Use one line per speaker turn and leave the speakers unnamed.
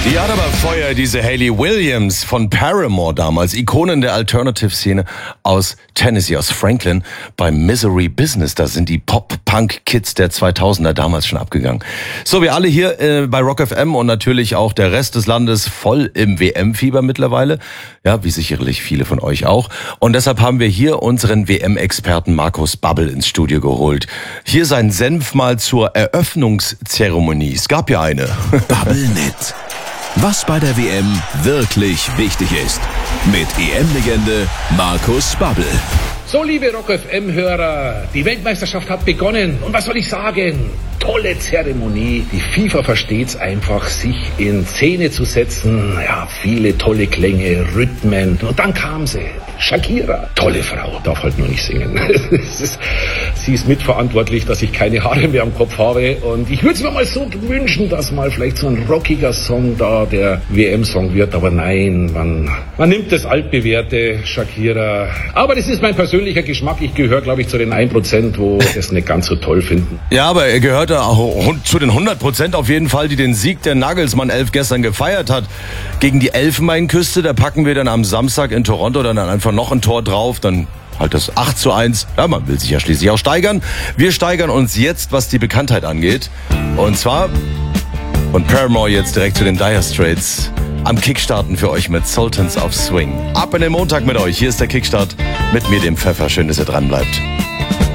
Die hat aber Feuer, diese Hayley Williams von Paramore damals, Ikonen der Alternative-Szene aus Tennessee, aus Franklin, beim Misery Business. Da sind die Pop-Punk-Kids der 2000er damals schon abgegangen. So, wir alle hier bei Rock FM und natürlich auch der Rest des Landes voll im WM-Fieber mittlerweile. Ja, wie sicherlich viele von euch auch. Und deshalb haben wir hier unseren WM-Experten Markus Babbel ins Studio geholt. Hier sein Senf mal zur Eröffnungszeremonie. Es gab ja eine.
Babbelnet. Was bei der WM wirklich wichtig ist. Mit EM-Legende Markus Babbel.
So, liebe Rock FM-Hörer, die Weltmeisterschaft hat begonnen. Und was soll ich sagen? Tolle Zeremonie. Die FIFA versteht's einfach, sich in Szene zu setzen. Ja, viele tolle Klänge, Rhythmen. Und dann kam sie. Shakira. Tolle Frau, darf halt nur nicht singen. Sie ist mitverantwortlich, dass ich keine Haare mehr am Kopf habe. Und ich würde es mir mal so wünschen, dass mal vielleicht so ein rockiger Song da der WM-Song wird. Aber nein, man nimmt das altbewährte Shakira. Aber das ist mein persönlicher Geschmack. Ich gehöre, glaube ich, zu den 1%, wo das nicht ganz so toll finden.
Ja, aber er gehört auch zu den 100% auf jeden Fall, die den Sieg der Nagelsmann 11 gestern gefeiert hat. Gegen die Elfenbeinküste, da packen wir dann am Samstag in Toronto dann einfach noch ein Tor drauf, dann halt das 8:1. Ja, man will sich ja schließlich auch steigern. Wir steigern uns jetzt, was die Bekanntheit angeht. Und zwar von Paramore jetzt direkt zu den Dire Straits. Am Kickstarten für euch mit Sultans of Swing. Ab in den Montag mit euch. Hier ist der Kickstart mit mir, dem Pfeffer. Schön, dass ihr dran bleibt.